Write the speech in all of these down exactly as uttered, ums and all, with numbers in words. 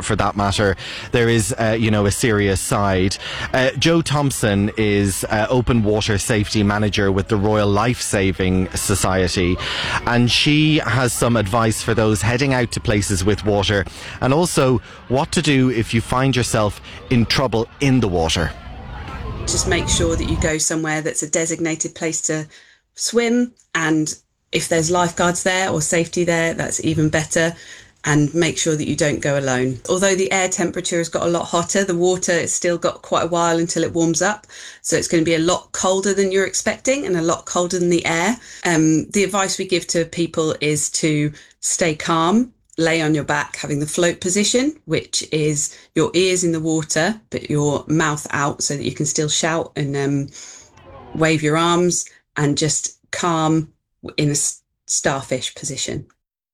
for that matter, there is, uh, you know, a serious side. Uh, Jo Thompson is uh, Open Water Safety Manager with the Royal Life Saving Society, and she has some advice for those heading out to places with water, and also what to do if you find yourself in trouble in the water. Just make sure that you go somewhere that's a designated place to swim, and if there's lifeguards there or safety there, that's even better. And make sure that you don't go alone. Although the air temperature has got a lot hotter, the water has still got quite a while until it warms up. So it's going to be a lot colder than you're expecting and a lot colder than the air. Um, the advice we give to people is to stay calm, lay on your back, having the float position, which is your ears in the water, but your mouth out so that you can still shout and um, wave your arms, and just calm in a starfish position.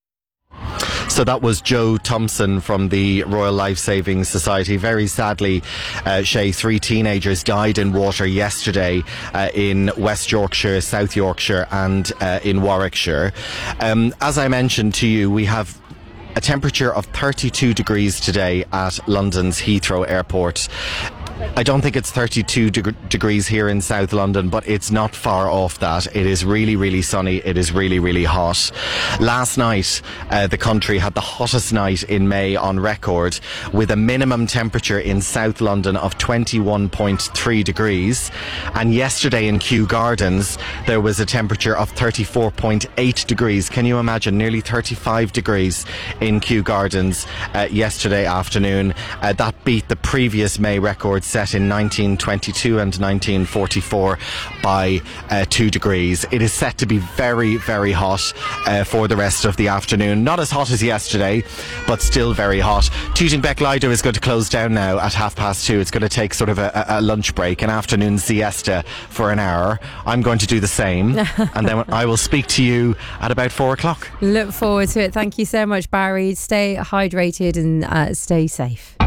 So that was Jo Thompson from the Royal Life Saving Society. Very sadly, uh, Shay, three teenagers died in water yesterday uh, in West Yorkshire, South Yorkshire and uh, in Warwickshire. Um, as I mentioned to you, we have a temperature of thirty-two degrees today at London's Heathrow Airport. I don't think it's thirty-two deg- degrees here in South London, but it's not far off that. It is really, really sunny. It is really, really hot. Last night, uh, the country had the hottest night in May on record, with a minimum temperature in South London of twenty-one point three degrees. And yesterday in Kew Gardens, there was a temperature of thirty-four point eight degrees. Can you imagine? Nearly thirty-five degrees in Kew Gardens uh, yesterday afternoon. Uh, that beat the previous May record set in nineteen twenty-two and nineteen forty-four by uh, two degrees. It is set to be very, very hot uh, for the rest of the afternoon. Not as hot as yesterday, but still very hot. Tooting Bec Lido is going to close down now at half past two. It's going to take sort of a, a lunch break, an afternoon siesta for an hour. I'm going to do the same, and then I will speak to you at about four o'clock. Look forward to it. Thank you so much, Barry. Stay hydrated and uh, stay safe.